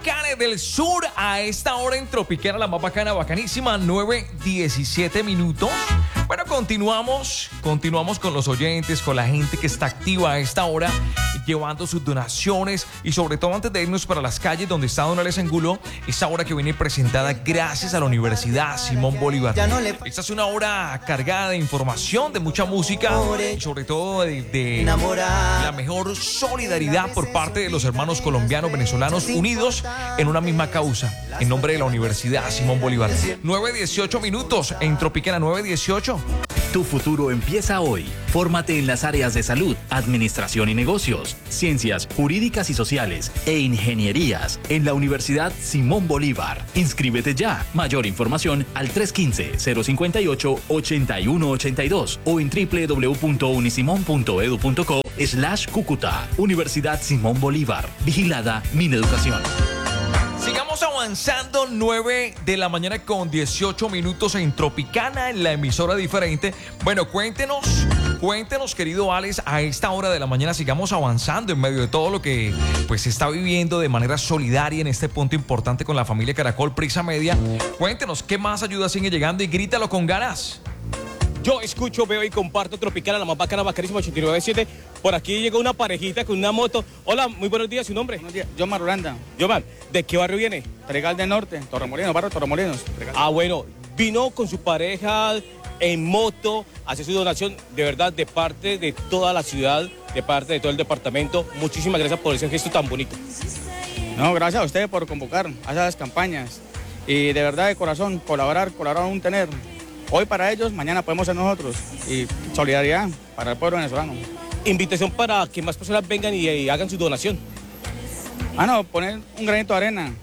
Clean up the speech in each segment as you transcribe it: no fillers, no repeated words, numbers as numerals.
Cane del Sur a esta hora en Tropicana, la más bacana, bacanísima, 9:17 minutos. Bueno, continuamos con los oyentes, con la gente que está activa a esta hora, llevando sus donaciones y sobre todo antes de irnos para las calles donde está Don Alex Angulo, esta hora que viene presentada gracias a la Universidad Simón Bolívar. Esta es una hora cargada de información, de mucha música y sobre todo de la mejor solidaridad por parte de los hermanos colombianos, venezolanos unidos en una misma causa, en nombre de la Universidad Simón Bolívar. 9:18 minutos en Tropicana, 9:18. Tu futuro empieza hoy. Fórmate en las áreas de salud, administración y negocios, ciencias jurídicas y sociales e ingenierías en la Universidad Simón Bolívar. Inscríbete ya. Mayor información al 315-058-8182 o en www.unisimon.edu.co/Cúcuta. Universidad Simón Bolívar. Vigilada Mineducación. Sigamos avanzando, 9 de la mañana con 18 minutos en Tropicana, en la emisora diferente. Bueno, cuéntenos, querido Alex, a esta hora de la mañana sigamos avanzando en medio de todo lo que pues se está viviendo de manera solidaria en este punto importante con la familia Caracol Prisa Media. Cuéntenos, ¿qué más ayuda sigue llegando? Y grítalo con ganas. Yo escucho, veo y comparto Tropicana, la más bacana, bacanísima, 89.7. Por aquí llegó una parejita con una moto. Hola, muy buenos días, ¿su nombre? Buenos días, Yomar Uranda. Yomar, ¿de qué barrio viene? Tregal del Norte, Torremolinos, barrio Torremolinos. Bueno, vino con su pareja en moto, hace su donación, de verdad, de parte de toda la ciudad, de parte de todo el departamento. Muchísimas gracias por ese gesto tan bonito. No, gracias a ustedes por convocar a esas campañas. Y de verdad, de corazón, colaborar un tener. Hoy para ellos, mañana podemos ser nosotros. Y solidaridad para el pueblo venezolano. Invitación para que más personas vengan y hagan su donación. Poner un granito de arena.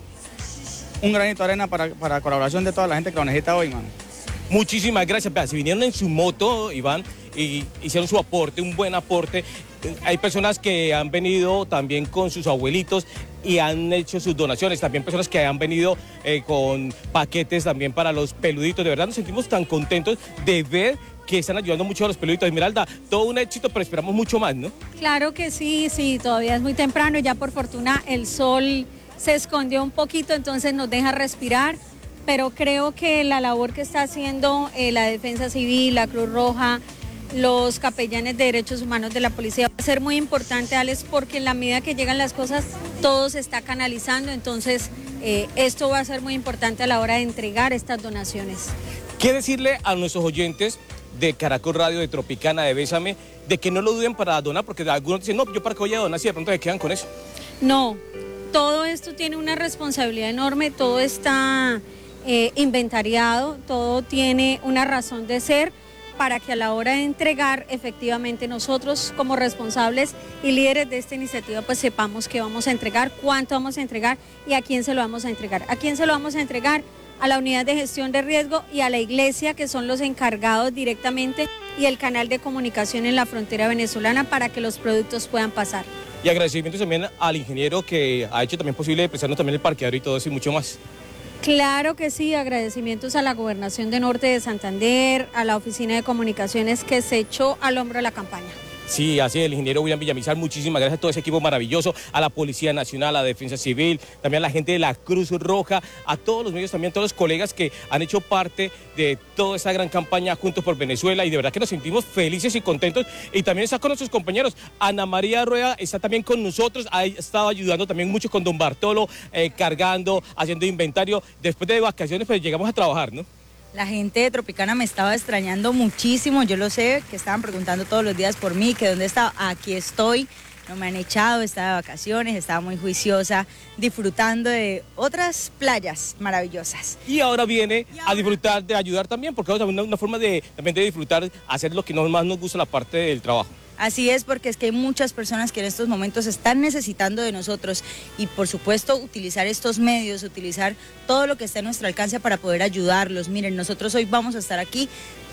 Un granito de arena para colaboración de toda la gente que lo necesita hoy, mano. Muchísimas gracias. Se vinieron en su moto, Iván, y hicieron su aporte, un buen aporte. Hay personas que han venido también con sus abuelitos y han hecho sus donaciones. También personas que han venido con paquetes también para los peluditos. De verdad nos sentimos tan contentos de ver que están ayudando mucho a los peluditos. Esmeralda, todo un éxito, pero esperamos mucho más, ¿no? Claro que sí, todavía es muy temprano. Ya por fortuna el sol se escondió un poquito, entonces nos deja respirar. Pero creo que la labor que está haciendo la Defensa Civil, la Cruz Roja, los capellanes de derechos humanos de la policía va a ser muy importante, Alex, porque en la medida que llegan las cosas, todo se está canalizando. Entonces, esto va a ser muy importante a la hora de entregar estas donaciones. ¿Qué decirle a nuestros oyentes de Caracol Radio, de Tropicana, de Bésame, de que no lo duden para donar? Porque algunos dicen, no, yo para qué voy a donar si de pronto se quedan con eso. No, todo esto tiene una responsabilidad enorme, todo está inventariado, todo tiene una razón de ser para que a la hora de entregar, efectivamente nosotros como responsables y líderes de esta iniciativa pues sepamos qué vamos a entregar, cuánto vamos a entregar y a quién se lo vamos a entregar. ¿A quién se lo vamos a entregar? A la unidad de gestión de riesgo y a la iglesia, que son los encargados directamente, y el canal de comunicación en la frontera venezolana para que los productos puedan pasar. Y agradecimientos también al ingeniero que ha hecho también posible prestarnos también el parqueadero y todo eso y mucho más. Claro que sí, agradecimientos a la Gobernación de Norte de Santander, a la Oficina de Comunicaciones que se echó al hombro la campaña. Sí, así es, el ingeniero William Villamizar, muchísimas gracias a todo ese equipo maravilloso, a la Policía Nacional, a la Defensa Civil, también a la gente de la Cruz Roja, a todos los medios, también a todos los colegas que han hecho parte de toda esta gran campaña Juntos por Venezuela, y de verdad que nos sentimos felices y contentos. Y también está con nuestros compañeros, Ana María Rueda está también con nosotros, ha estado ayudando también mucho con don Bartolo, cargando, haciendo inventario. Después de vacaciones pues llegamos a trabajar, ¿no? La gente de Tropicana me estaba extrañando muchísimo, yo lo sé, que estaban preguntando todos los días por mí, que dónde estaba. Aquí estoy, no me han echado, estaba de vacaciones, estaba muy juiciosa, disfrutando de otras playas maravillosas. Y ahora viene a disfrutar de ayudar también, porque es una forma de también de disfrutar, hacer lo que más nos gusta, la parte del trabajo. Así es, porque es que hay muchas personas que en estos momentos están necesitando de nosotros y por supuesto utilizar estos medios, utilizar todo lo que está a nuestro alcance para poder ayudarlos. Miren, nosotros hoy vamos a estar aquí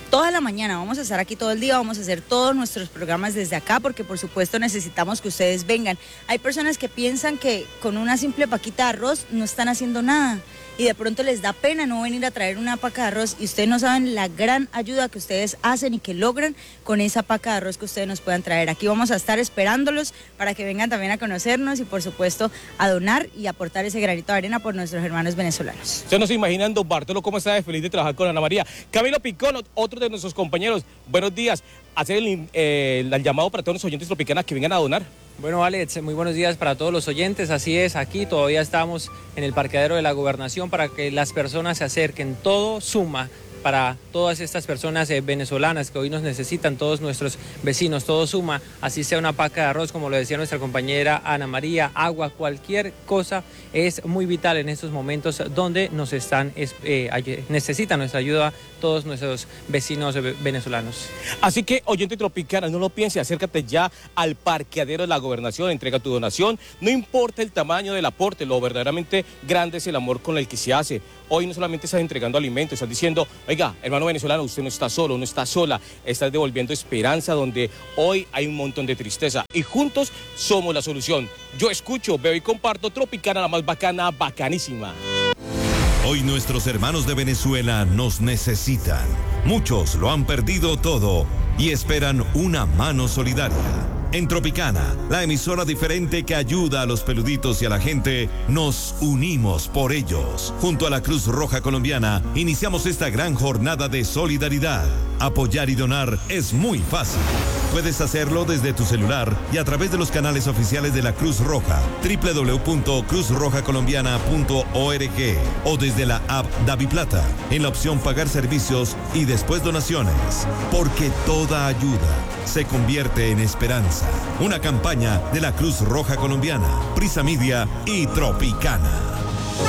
toda la mañana, vamos a estar aquí todo el día, vamos a hacer todos nuestros programas desde acá, porque por supuesto necesitamos que ustedes vengan. Hay personas que piensan que con una simple paquita de arroz no están haciendo nada, y de pronto les da pena no venir a traer una paca de arroz, y ustedes no saben la gran ayuda que ustedes hacen y que logran con esa paca de arroz que ustedes nos puedan traer. Aquí vamos a estar esperándolos para que vengan también a conocernos y por supuesto a donar y aportar ese granito de arena por nuestros hermanos venezolanos. Ustedes no se imaginan, don Bartolo, cómo está de feliz de trabajar con Ana María. Camilo Picón, otro de nuestros compañeros, buenos días. Hacer el llamado para todos los oyentes tropicanas que vengan a donar. Bueno, Alex, muy buenos días para todos los oyentes. Así es, aquí todavía estamos en el parqueadero de la Gobernación para que las personas se acerquen. Todo suma para todas estas personas venezolanas que hoy nos necesitan, todos nuestros vecinos, todo suma, así sea una paca de arroz, como lo decía nuestra compañera Ana María, agua, cualquier cosa es muy vital en estos momentos donde nos necesitan nuestra ayuda todos nuestros vecinos venezolanos. Así que, oyente tropicana, no lo piense, acércate ya al parqueadero de la Gobernación, entrega tu donación, no importa el tamaño del aporte, lo verdaderamente grande es el amor con el que se hace. Hoy no solamente estás entregando alimentos, estás diciendo, oiga, hermano venezolano, usted no está solo, no está sola, estás devolviendo esperanza donde hoy hay un montón de tristeza y juntos somos la solución. Yo escucho, veo y comparto Tropicana, la más bacana, bacanísima. Hoy nuestros hermanos de Venezuela nos necesitan. Muchos lo han perdido todo y esperan una mano solidaria. En Tropicana, la emisora diferente que ayuda a los peluditos y a la gente, nos unimos por ellos. Junto a la Cruz Roja Colombiana, iniciamos esta gran jornada de solidaridad. Apoyar y donar es muy fácil. Puedes hacerlo desde tu celular y a través de los canales oficiales de la Cruz Roja, www.cruzrojacolombiana.org o desde la app DaviPlata, en la opción Pagar servicios y después donaciones. Porque toda ayuda se convierte en esperanza. Una campaña de la Cruz Roja Colombiana, Prisa Media y Tropicana.